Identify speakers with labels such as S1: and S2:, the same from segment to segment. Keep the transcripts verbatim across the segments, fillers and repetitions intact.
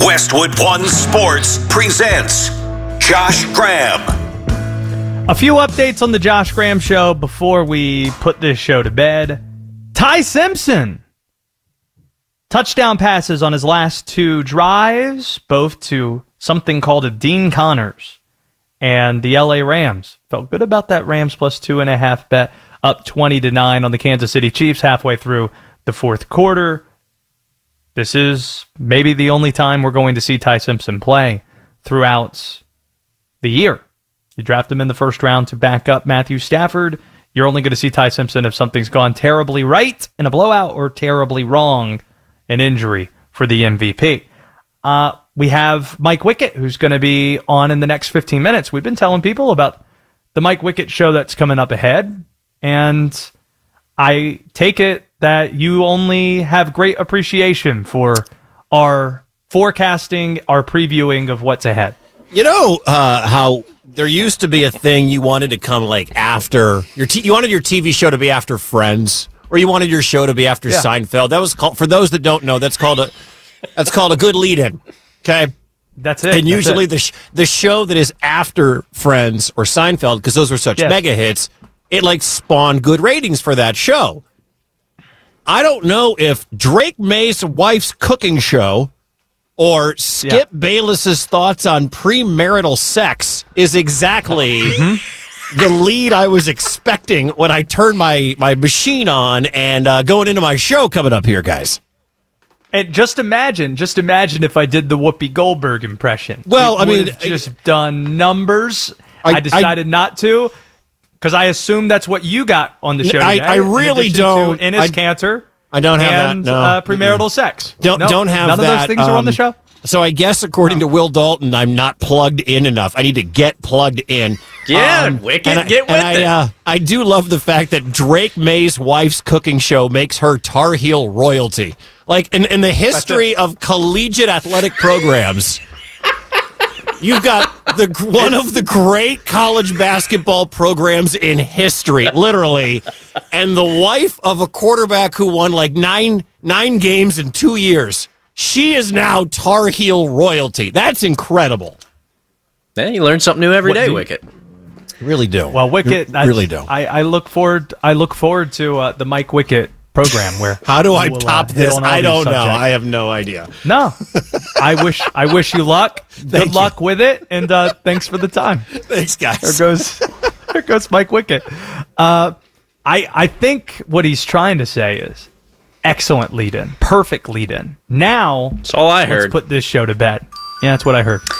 S1: Westwood One Sports presents Josh Graham.
S2: A few updates on the Josh Graham Show before we put this show to bed. Ty Simpson. Touchdown passes on his last two drives, both to something called a Dean Connors and the L A Rams. Felt good about that Rams plus two and a half bet, up twenty to nine on the Kansas City Chiefs halfway through the fourth quarter. This is maybe the only time we're going to see Ty Simpson play throughout the year. You draft him in the first round to back up Matthew Stafford. You're only going to see Ty Simpson if something's gone terribly right in a blowout or terribly wrong, an injury for the M V P. Uh, we have Mike Wickett, who's going to be on in the next fifteen minutes. We've been telling people about the Mike Wickett show that's coming up ahead, and I take it that you only have great appreciation for our forecasting, our previewing of what's ahead.
S3: You know uh, how there used to be a thing you wanted to come like after your t- you wanted your T V show to be after Friends, or you wanted your show to be after yeah. Seinfeld. That was called, for those that don't know, that's called a that's called a good lead-in. Okay,
S2: that's it.
S3: And
S2: that's
S3: usually
S2: it.
S3: the sh- the show that is after Friends or Seinfeld, because those were such yes. mega hits, it like spawned good ratings for that show. I don't know if Drake May's wife's cooking show or Skip yeah. Bayless's thoughts on premarital sex is exactly mm-hmm. the lead I was expecting when I turned my, my machine on and uh, going into my show coming up here, guys.
S2: And just imagine, just imagine if I did the Whoopi Goldberg impression.
S3: Well,
S2: it
S3: I mean,
S2: just I, done numbers. I, I decided I, not to because I assume that's what you got on the show today.
S3: I, I really don't.
S2: Ennis Cantor.
S3: I don't have
S2: and,
S3: that. No.
S2: Uh, premarital mm-hmm. sex.
S3: Don't
S2: no,
S3: don't have
S2: none
S3: that.
S2: None of those things um, are on the show.
S3: So I guess according to Will Dalton, I'm not plugged in enough. I need to get plugged in.
S4: Yeah,
S3: um,
S4: Wicked,
S3: and I,
S4: get with
S3: and
S4: it.
S3: I, uh, I do love the fact that Drake May's wife's cooking show makes her Tar Heel royalty. Like in, in the history of collegiate athletic programs, you've got the one of the great college basketball programs in history, literally, and the wife of a quarterback who won like nine nine games in two years. She is now Tar Heel royalty. That's incredible.
S4: Yeah, you learn something new every
S2: what
S4: day,
S2: you,
S4: Wicket.
S3: Really do.
S2: Well, Wicket,
S3: R- really do.
S2: I, I look forward. I look forward to uh, the Mike Wickett program. Where
S3: how do I
S2: will,
S3: top
S2: uh,
S3: this? I don't know.
S2: Subjects.
S3: I have no idea.
S2: No, I wish. I wish you luck. Good
S3: you.
S2: luck with it, and uh, thanks for the time.
S3: Thanks, guys.
S2: There goes. There goes Mike Wickett. Uh, I I think what he's trying to say is. Excellent lead-in. Perfect lead-in. Now,
S4: that's all I heard.
S2: Let's put this show to bed. Yeah, that's what I heard.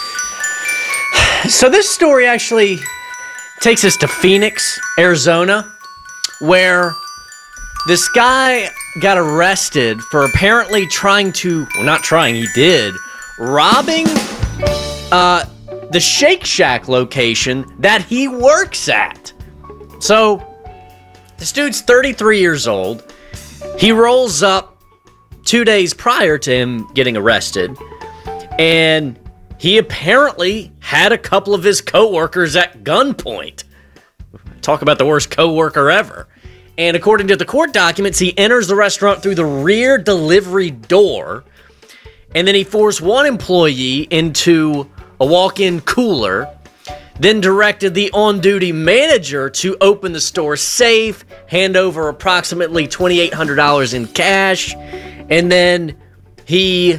S4: So this story actually takes us to Phoenix, Arizona, where this guy got arrested for apparently trying to, well, not trying, he did, robbing uh, the Shake Shack location that he works at. So this dude's thirty-three years old. He rolls up two days prior to him getting arrested, and he apparently had a couple of his coworkers at gunpoint. Talk about the worst coworker ever. And according to the court documents, he enters the restaurant through the rear delivery door, and then he forced one employee into a walk-in cooler, then directed the on-duty manager to open the store safe, hand over approximately twenty-eight hundred dollars in cash, and then he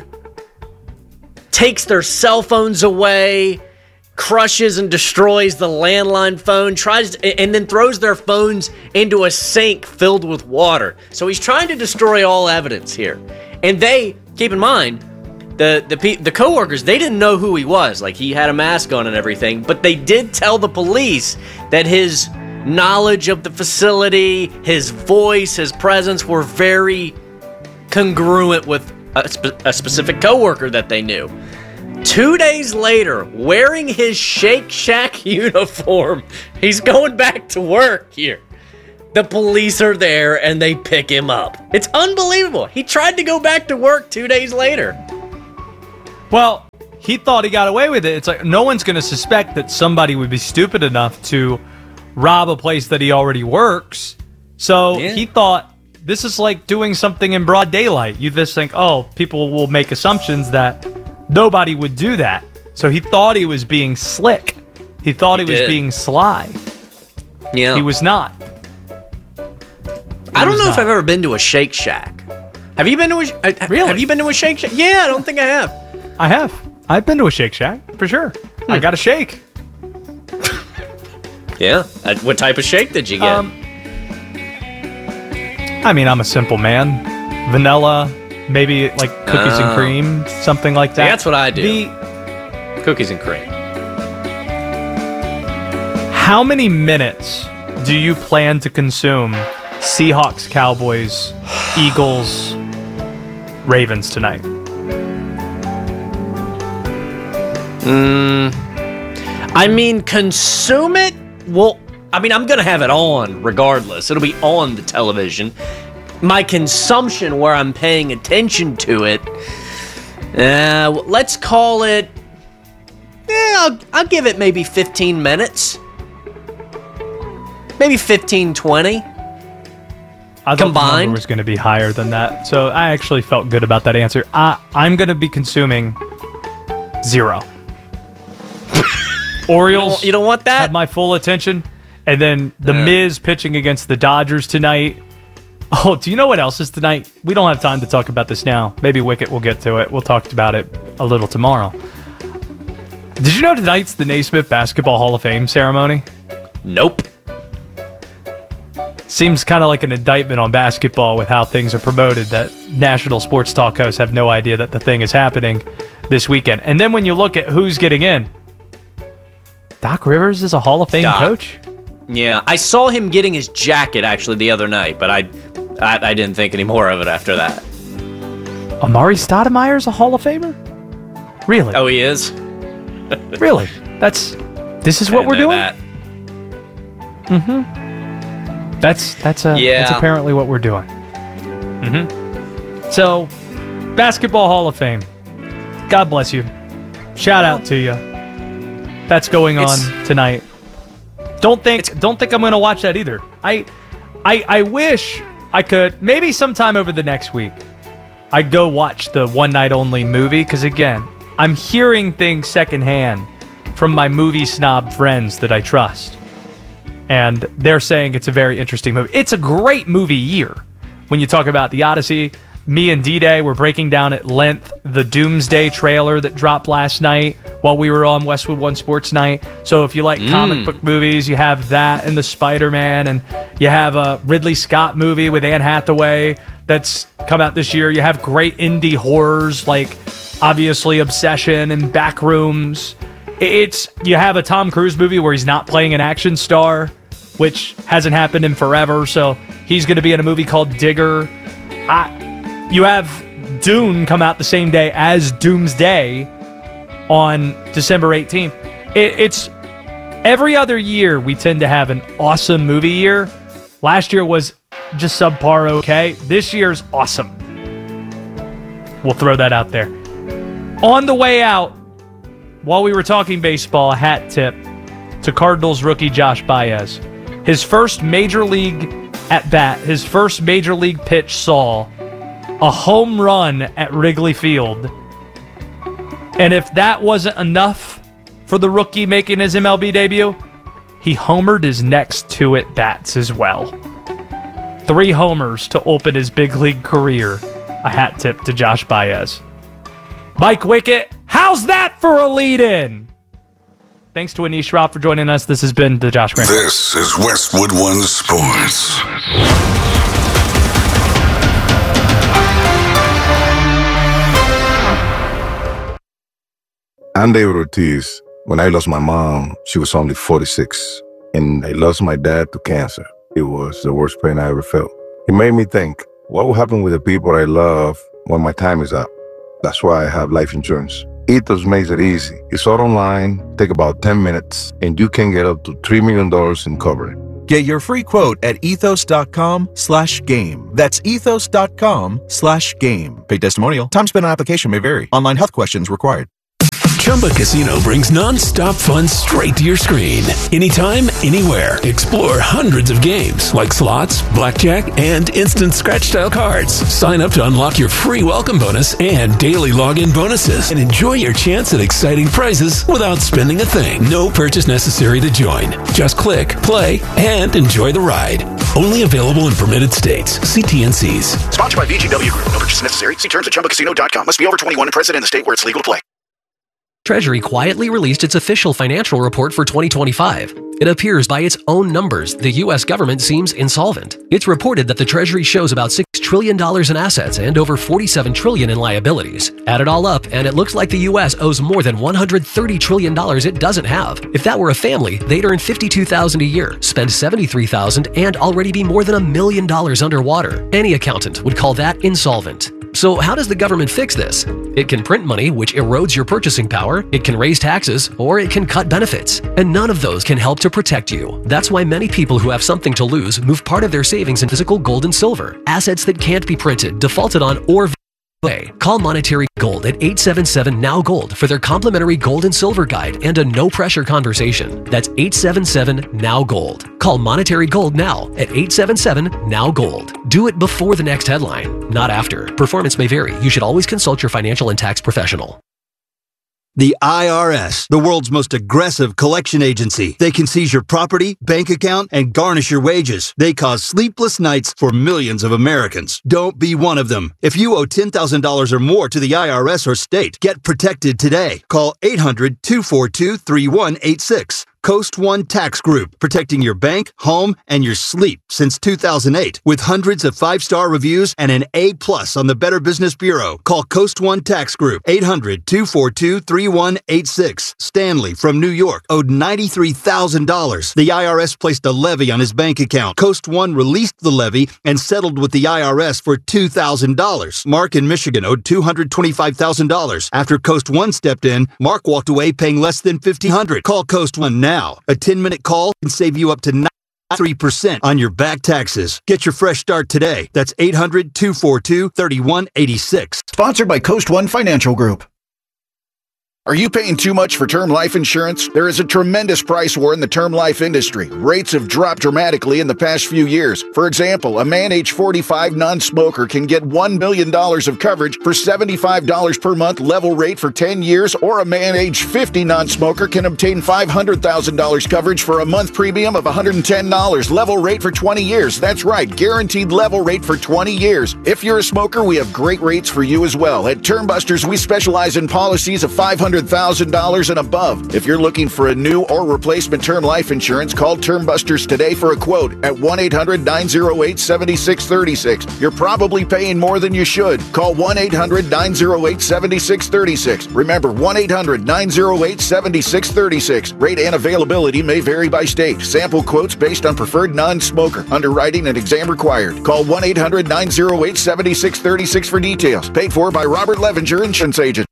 S4: takes their cell phones away, crushes and destroys the landline phone, tries to, and then throws their phones into a sink filled with water. So he's trying to destroy all evidence here. And they, keep in mind, The the the coworkers, they didn't know who he was. Like, he had a mask on and everything, but they did tell the police that his knowledge of the facility, his voice, his presence were very congruent with a, spe- a specific coworker that they knew. Two days later, wearing his Shake Shack uniform, he's going back to work here. The police are there and they pick him up. It's unbelievable. He tried to go back to work two days later.
S2: Well, he thought he got away with it. It's like no one's going to suspect that somebody would be stupid enough to rob a place that he already works. So yeah. He thought this is like doing something in broad daylight. You just think, oh, people will make assumptions that Nobody would do that. So he thought he was being slick. He thought he, he was being sly.
S4: Yeah.
S2: He was not.
S4: He
S2: was
S4: I don't know
S2: not.
S4: if I've ever been to a Shake Shack. Have you been to a uh,
S2: Really?
S4: Have you been to a Shake Shack? Yeah, I don't think I have.
S2: I have. I've been to a Shake Shack, for sure.
S4: Hmm.
S2: I got a shake.
S4: Yeah. Uh, what type of shake did you get?
S2: Um, I mean, I'm a simple man. Vanilla, maybe like cookies
S4: Oh.
S2: and cream, something like that.
S4: Yeah, that's what I do.
S2: The,
S4: Cookies and cream.
S2: how many minutes do you plan to consume Seahawks, Cowboys, Eagles, Ravens tonight?
S4: I mean, consume it? Well, I mean, I'm going to have it on regardless. It'll be on the television. My consumption, where I'm paying attention to it, uh, let's call it, yeah, I'll, I'll give it maybe fifteen minutes. Maybe fifteen, twenty.
S2: I thought the
S4: Combined?
S2: number was going to be higher than that, so I actually felt good about that answer. I, I'm going to be consuming zero. Orioles
S4: You don't want that?
S2: had my full attention, and then the
S4: Yeah.
S2: Miz pitching against the Dodgers tonight. Oh, do you know what else is tonight? We don't have time to talk about this now. Maybe Wicket will get to it. We'll talk about it a little tomorrow. Did you know tonight's the Naismith Basketball Hall of Fame ceremony?
S4: Nope.
S2: Seems kind of like an indictment on basketball with how things are promoted, that national sports talk hosts have no idea that the thing is happening this weekend. And then when you look at who's getting in, Doc Rivers is a Hall of Fame
S4: Doc.
S2: coach?
S4: Yeah, I saw him getting his jacket actually the other night, but I, I, I didn't think any more of it after that.
S2: Amari Stoudemire's a Hall of Famer? Really?
S4: Oh, he is?
S2: Really? That's this is what
S4: I
S2: we're
S4: didn't know
S2: doing?
S4: that.
S2: That's that's a
S4: Yeah.
S2: that's apparently what we're doing. Mm-hmm. So, Basketball Hall of Fame. God bless you. Shout out to you. That's going on
S4: It's-
S2: tonight. Don't think don't think I'm going to watch that either. I I I wish I could maybe sometime over the next week. I'd go watch the one night only movie because again, I'm hearing things secondhand from my movie snob friends that I trust. And they're saying it's a very interesting movie. It's a great movie year. When you talk about The Odyssey, me and D-Day were breaking down at length the Doomsday trailer that dropped last night while we were on Westwood One Sports Night. So if you like comic book movies, you have that and the Spider-Man, and you have a Ridley Scott movie with Anne Hathaway that's come out this year. You have great indie horrors like obviously Obsession and Backrooms. It's you have a Tom Cruise movie where he's not playing an action star, which hasn't happened in forever. So he's going to be in a movie called Digger. I, you have Dune come out the same day as Doomsday on December eighteenth. It, it's every other year we tend to have an awesome movie year. Last year was just subpar okay. This year's awesome. We'll throw that out there. On the way out, while we were talking baseball, a hat tip to Cardinals rookie Josh Baez. His first major league at bat, his first major league pitch saw a home run at Wrigley Field. And if that wasn't enough for the rookie making his M L B debut, he homered his next two at bats as well. Three homers to open his big league career. A hat tip to Josh Baez. Mike Wicket, how's that for a lead-in? Thanks to Anish Rao for joining us. This has been the Josh Graham.
S1: This is Westwood One Sports.
S5: I'm David Ortiz. When I lost my mom, she was only forty-six, and I lost my dad to cancer. It was the worst pain I ever felt. It made me think, what will happen with the people I love when my time is up? That's why I have life insurance. Ethos makes it easy. It's all online, take about ten minutes, and you can get up to three million dollars in coverage.
S6: Get your free quote at ethos.com slash game. That's ethos.com slash game. Paid testimonial. Time spent on application may vary. Online health questions required.
S7: Chumba Casino brings non-stop fun straight to your screen. Anytime, anywhere. Explore hundreds of games like slots, blackjack, and instant scratch-style cards. Sign up to unlock your free welcome bonus and daily login bonuses, and enjoy your chance at exciting prizes without spending a thing. No purchase necessary to join. Just click, play, and enjoy the ride. Only available in permitted states. See T N Cs.
S8: Sponsored by V G W Group. No purchase necessary. See terms at chumba casino dot com. Must be over twenty-one and present in the state where it's legal to play.
S9: Treasury quietly released its official financial report for twenty twenty-five. It appears by its own numbers the U S government seems insolvent. It's reported that the Treasury shows about six trillion dollars in assets and over forty-seven trillion dollars in liabilities. Add it all up, and it looks like the U S owes more than one hundred thirty trillion dollars it doesn't have. If that were a family, they'd earn fifty-two thousand dollars a year, spend seventy-three thousand dollars, and already be more than a million dollars underwater. Any accountant would call that insolvent. So how does the government fix this? It can print money, which erodes your purchasing power, it can raise taxes, or it can cut benefits. And none of those can help to protect you. That's why many people who have something to lose move part of their savings in physical gold and silver, assets that can't be printed, defaulted on, or call Monetary Gold at eight seven seven N O W Gold for their complimentary gold and silver guide and a no-pressure conversation. That's eight seven seven N O W Gold. Call Monetary Gold now at eight seven seven N O W Gold. Do it before the next headline, not after. Performance may vary. You should always consult your financial and tax professional.
S10: The I R S, the world's most aggressive collection agency. They can seize your property, bank account, and garnish your wages. They cause sleepless nights for millions of Americans. Don't be one of them. If you owe ten thousand dollars or more to the I R S or state, get protected today. Call eight hundred, two four two, three one eight six. Coast One Tax Group, protecting your bank, home, and your sleep since two thousand eight. With hundreds of five-star reviews and an A plus on the Better Business Bureau. Call Coast One Tax Group, eight hundred, two four two, three one eight six. Stanley from New York owed ninety-three thousand dollars. The I R S placed a levy on his bank account. Coast One released the levy and settled with the I R S for two thousand dollars. Mark in Michigan owed two hundred twenty-five thousand dollars. After Coast One stepped in, Mark walked away paying less than fifteen hundred dollars. Call Coast One now. Now, a ten-minute call can save you up to ninety-three percent on your back taxes. Get your fresh start today. That's eight hundred, two four two, three one eight six.
S8: Sponsored by Coast One Financial Group. Are you paying too much for term life insurance? There is a tremendous price war in the term life industry. Rates have dropped dramatically in the past few years. For example, a man age forty-five non-smoker can get one million dollars of coverage for seventy-five dollars per month level rate for ten years, or a man age fifty non-smoker can obtain five hundred thousand dollars coverage for a month premium of one hundred ten dollars level rate for twenty years. That's right, guaranteed level rate for twenty years. If you're a smoker, we have great rates for you as well. At Term Busters, we specialize in policies of five hundred thousand dollars and above. If you're looking for a new or replacement term life insurance, call Term Busters today for a quote at one eight hundred, nine oh eight, seven six three six. You're probably paying more than you should. Call one eight hundred, nine oh eight, seven six three six. Remember, one eight hundred, nine oh eight, seven six three six. Rate and availability may vary by state. Sample quotes based on preferred non-smoker. Underwriting and exam required. Call one eight hundred, nine oh eight, seven six three six for details. Paid for by Robert Levenger, Insurance Agent.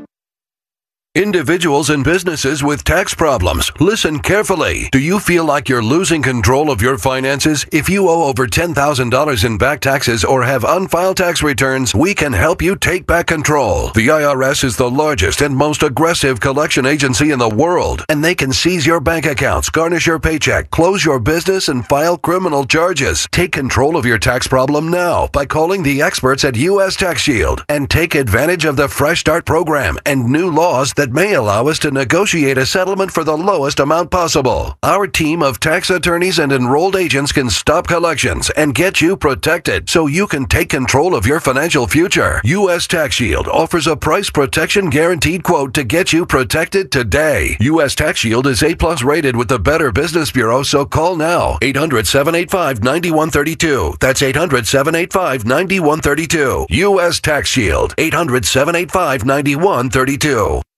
S1: Individuals and businesses with tax problems, listen carefully. Do you feel like you're losing control of your finances? If you owe over ten thousand dollars in back taxes or have unfiled tax returns, we can help you take back control. The I R S is the largest and most aggressive collection agency in the world, and they can seize your bank accounts, garnish your paycheck, close your business, and file criminal charges. Take control of your tax problem now by calling the experts at U S Tax Shield and take advantage of the Fresh Start program and new laws that that may allow us to negotiate a settlement for the lowest amount possible. Our team of tax attorneys and enrolled agents can stop collections and get you protected so you can take control of your financial future. U S Tax Shield offers a price protection guaranteed quote to get you protected today. U S Tax Shield is A plus rated with the Better Business Bureau, so call now. eight hundred, seven eight five, nine one three two. That's eight hundred, seven eight five, nine one three two. U S Tax Shield. eight hundred, seven eight five, nine one three two.